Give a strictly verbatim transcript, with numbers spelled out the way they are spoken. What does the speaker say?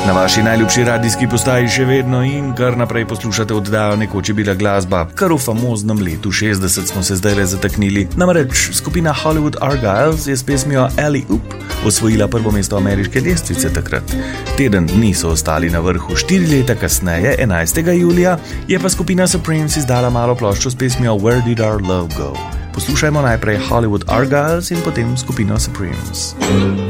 Na vaši najljubši radijski postaji še vedno in kar naprej poslušate oddajo Nekoč je bila glasba. Kar v famoznem letu šestdeset smo se zdaj le zataknili. Namreč skupina Hollywood Argyles je s pesmijo Alley Oop osvojila prvo mesto ameriške lestvice takrat. Teden dni so ostali na vrhu, štiri leta kasneje, enajstega julija, je pa skupina Supremes izdala malo ploščo s pesmijo Where Did Our Love Go? Poslušajmo najprej Hollywood Argyles in potem skupino Supremes.